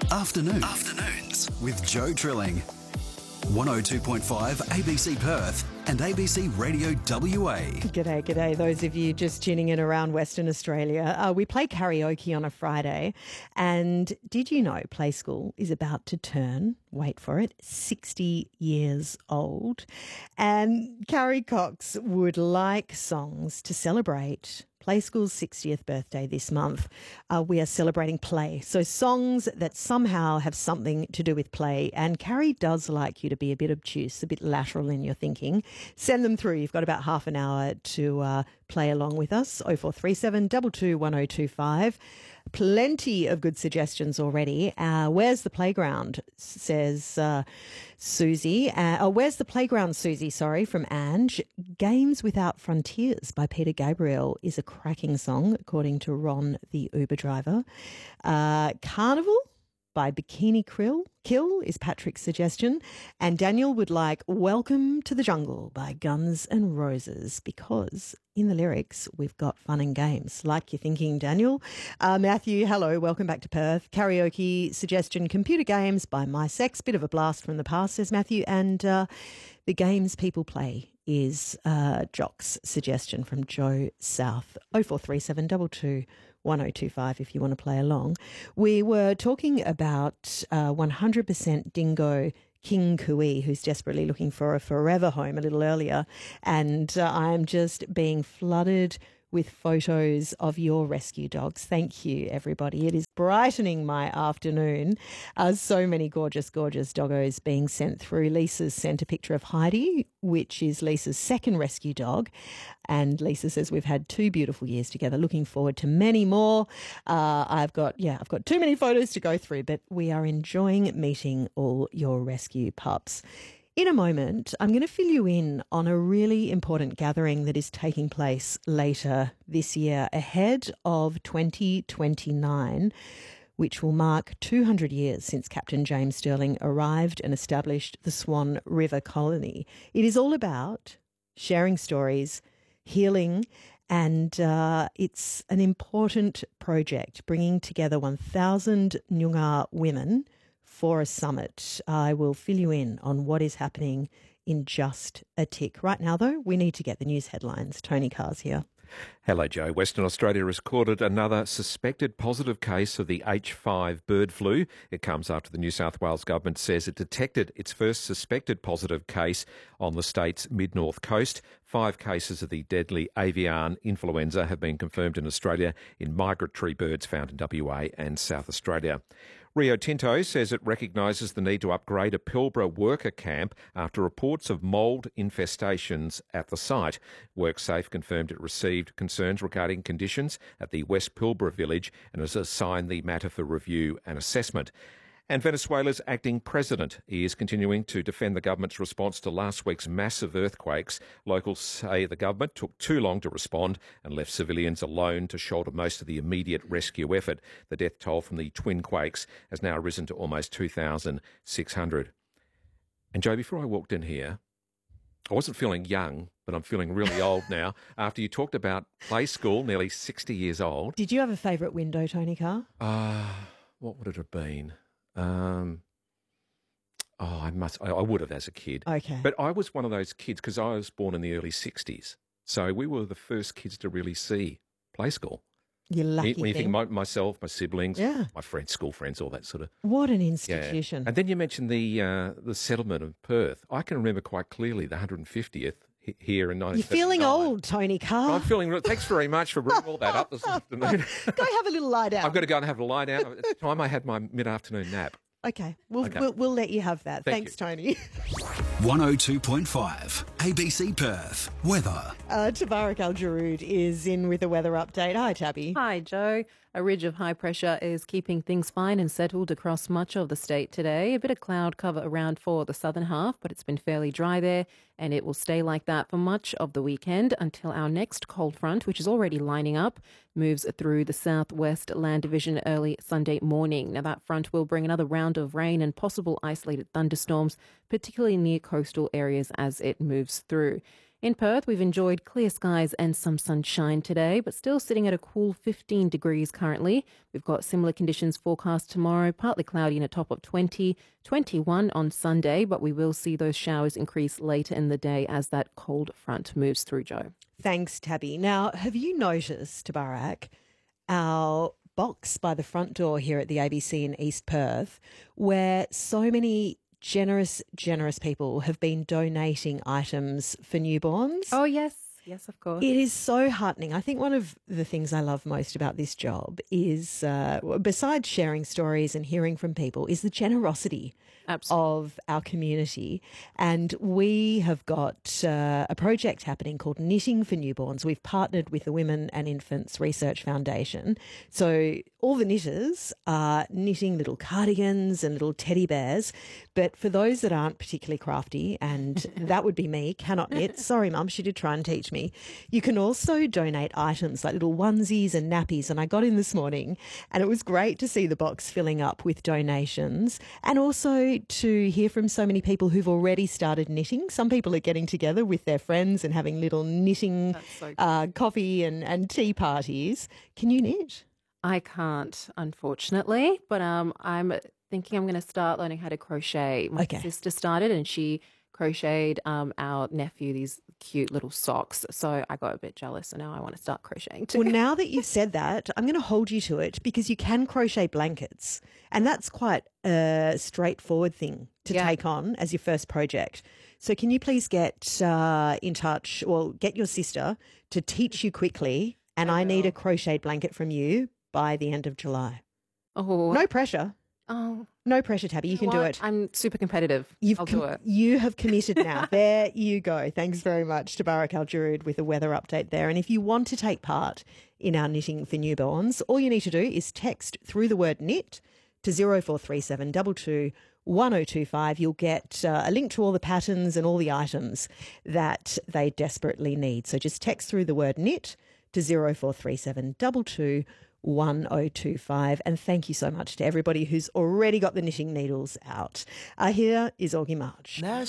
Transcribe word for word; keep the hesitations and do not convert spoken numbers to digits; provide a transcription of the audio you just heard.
Afternoons. Afternoons with Joe Trilling. one oh two point five A B C Perth and A B C Radio W A. G'day, g'day. Those of you just tuning in around Western Australia. Uh, we play karaoke on a Friday. And did you know Play School is about to turn, wait for it, sixty years old? And Carrie Cox would like songs to celebrate Play School's sixtieth birthday this month. Uh, we are celebrating play. So songs that somehow have something to do with play. And Carrie does like you to be a bit obtuse, a bit lateral in your thinking. Send them through. You've got about half an hour to uh, play along with us. oh four three seven, two two one oh two five. Plenty of good suggestions already. Uh, where's the playground, says uh, Susie. Uh, oh, where's the playground, Susie? Sorry, from Ange. Games Without Frontiers by Peter Gabriel is a cracking song, according to Ron, the Uber driver. Uh, Carnival by Bikini Krill. Kill is Patrick's suggestion. And Daniel would like Welcome to the Jungle by Guns N' Roses, because in the lyrics we've got fun and games. Like you're thinking, Daniel. Uh, Matthew, hello, welcome back to Perth. Karaoke suggestion, Computer Games by My Sex. Bit of a blast from the past, says Matthew. And uh, the games people play is uh, Jock's suggestion from Joe South. oh four three seven, two two one oh two five if you want to play along. We were talking about uh, one hundred percent Dingo King Kui, who's desperately looking for a forever home, a little earlier. And uh, I'm just being flooded with photos of your rescue dogs. Thank you, everybody. It is brightening my afternoon. Uh, so many gorgeous, gorgeous doggos being sent through. Lisa's sent a picture of Heidi, which is Lisa's second rescue dog. And Lisa says, we've had two beautiful years together. Looking forward to many more. Uh, I've got, yeah, I've got too many photos to go through, but we are enjoying meeting all your rescue pups. In a moment, I'm going to fill you in on a really important gathering that is taking place later this year ahead of twenty twenty-nine, which will mark two hundred years since Captain James Stirling arrived and established the Swan River Colony. It is all about sharing stories, healing, and uh, it's an important project bringing together one thousand Noongar women for a summit. I will fill you in on what is happening in just a tick. Right now, though, we need to get the news headlines. Tony Carr's here. Hello, Joe. Western Australia has recorded another suspected positive case of the H five bird flu. It comes after the New South Wales government says it detected its first suspected positive case on the state's mid-north coast. Five cases of the deadly avian influenza have been confirmed in Australia in migratory birds found in W A and South Australia. Rio Tinto says it recognises the need to upgrade a Pilbara worker camp after reports of mould infestations at the site. WorkSafe confirmed it received concerns regarding conditions at the West Pilbara village and has assigned the matter for review and assessment. And Venezuela's acting president is continuing to defend the government's response to last week's massive earthquakes. Locals say the government took too long to respond and left civilians alone to shoulder most of the immediate rescue effort. The death toll from the twin quakes has now risen to almost two thousand six hundred. And Joe, before I walked in here, I wasn't feeling young, but I'm feeling really old now. After you talked about Play School, nearly sixty years old. Did you have a favourite window, Tony Carr? Uh, what would it have been? Um, oh, I must, I, I would have as a kid. Okay. But I was one of those kids because I was born in the early sixties. So we were the first kids to really see Play School. You're lucky. When you thing. think my, myself, my siblings, yeah. my friends, school friends, all that sort of. What an institution. Yeah. And then you mentioned the uh, the settlement of Perth. I can remember quite clearly the one hundred fiftieth here in nineteen thirty-nine. You're feeling old, Tony Carr. I'm feeling real. Thanks very much for bringing all that up this afternoon. Go have a little lie down. I've got to go and have a lie down. At the time I had my mid-afternoon nap. Okay, we'll, Okay. we'll we'll let you have that. Thank Thanks, you. Tony. one oh two point five A B C Perth. Weather. Uh, Tabarak Al-Jarood is in with a weather update. Hi, Tabby. Hi, Joe. A ridge of high pressure is keeping things fine and settled across much of the state today. A bit of cloud cover around for the southern half, but it's been fairly dry there, and it will stay like that for much of the weekend until our next cold front, which is already lining up, moves through the southwest land division early Sunday morning. Now, that front will bring another round of rain and possible isolated thunderstorms, particularly near coastal areas as it moves through. In Perth, we've enjoyed clear skies and some sunshine today, but still sitting at a cool fifteen degrees currently. We've got similar conditions forecast tomorrow, partly cloudy and a top of twenty, twenty-one on Sunday, but we will see those showers increase later in the day as that cold front moves through, Joe. Thanks, Tabby. Now, have you noticed, Barak, our box by the front door here at the A B C in East Perth, where so many generous, generous people have been donating items for newborns? Oh, yes. Yes, of course. It is so heartening. I think one of the things I love most about this job is, uh, besides sharing stories and hearing from people, is the generosity Absolutely. of our community. And we have got uh, a project happening called Knitting for Newborns. We've partnered with the Women and Infants Research Foundation. So all the knitters are knitting little cardigans and little teddy bears. But for those that aren't particularly crafty, and that would be me, cannot knit, sorry, Mum, she did try and teach me, you can also donate items like little onesies and nappies. And I got in this morning and it was great to see the box filling up with donations, and also to hear from so many people who've already started knitting. Some people are getting together with their friends and having little knitting so uh, coffee and, and tea parties. Can you knit? I can't, unfortunately, but um, I'm thinking I'm going to start learning how to crochet. My Okay. sister started and she crocheted um, our nephew these cute little socks. So I got a bit jealous, and now I want to start crocheting too. Well, now that you've said that, I'm going to hold you to it, because you can crochet blankets, and that's quite a straightforward thing to Yeah. take on as your first project. So can you please get uh, in touch, or get your sister to teach you quickly, and I, I need a will. crocheted blanket from you by the end of July. Oh, No pressure. oh, No pressure, Tabby. You, you can know do what? it. I'm super competitive. You've I'll com- do it. You have committed now. There you go. Thanks very much to Barak Al-Jarud with a weather update there. And if you want to take part in our Knitting for Newborns, all you need to do is text through the word knit to zero four three seven two two one zero two five. You'll get uh, a link to all the patterns and all the items that they desperately need. So just text through the word knit to zero four three seven two two one zero two five. And thank you so much to everybody who's already got the knitting needles out. Uh, here is Augie March.